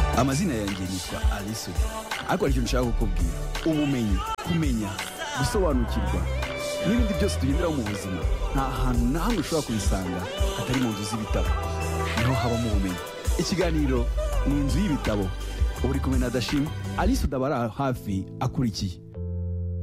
Amazina yanjye nitwa Alice, ariko hari ikintu nshaka kukubwira. Ubumenyi, kumenya, gusobanukirwa n'ibindi byose tugenderaho mu buzima, nta hantu na hamwe ushobora kubisanga hatari mu nzu z'ibitabo. Niho habamo ubumenyi. Ikiganiro ni inzu y'ibitabo. Uri kumwe na Dashim, Alice udabara hafi akurikiye.